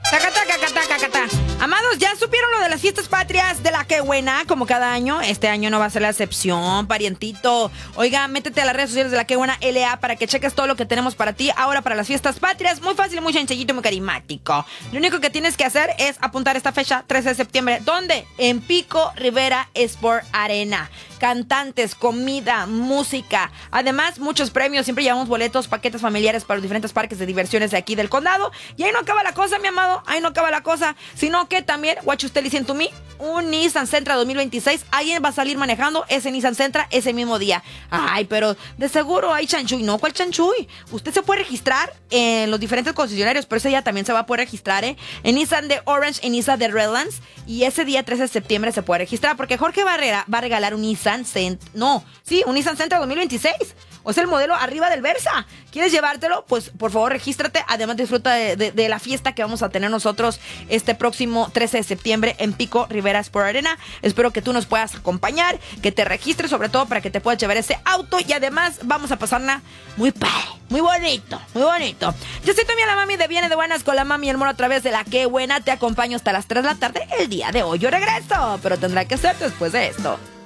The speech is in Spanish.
Tacata. Amados, ¿ya supieron lo de las fiestas patrias de la Qué Buena? Como cada año, este año no va a ser la excepción, parientito. Oiga, métete a las redes sociales de la Qué Buena LA para que cheques todo lo que tenemos para ti ahora para las fiestas patrias. Muy fácil, muy sencillito, muy carismático. Lo único que tienes que hacer es apuntar esta fecha, 13 de septiembre. ¿Dónde? En Pico Rivera Sport Arena. Cantantes, comida, música. Además, muchos premios. Siempre llevamos boletos, paquetes familiares para los diferentes parques de diversiones de aquí del condado. Y ahí no acaba la cosa, mi amado. Ahí no acaba la cosa. Sino que también, what you listen to me, un Nissan Sentra 2026. Alguien va a salir manejando ese Nissan Sentra ese mismo día. Ay, pero de seguro hay chanchuy. No, ¿cuál chanchuy? Usted se puede registrar en los diferentes concesionarios, pero ese día también se va a poder registrar, en Nissan de Orange y Nissan de Redlands. Y ese día 13 de septiembre se puede registrar porque Jorge Barrera va a regalar un Nissan un Nissan Sentra 2026. O es el modelo arriba del Versa. ¿Quieres llevártelo? Pues por favor regístrate. Además disfruta de la fiesta que vamos a tener nosotros este próximo 13 de septiembre en Pico Rivera Sport Arena. Espero que tú nos puedas acompañar, que te registres sobre todo para que te puedas llevar ese auto. Y además vamos a pasarla muy padre, muy bonito, muy bonito. Yo soy también la mami de Viene de Buenas con la mami y el mono a través de la Qué Buena. Te acompaño hasta las 3 de la tarde el día de hoy. Yo regreso, pero tendrá que ser después de esto.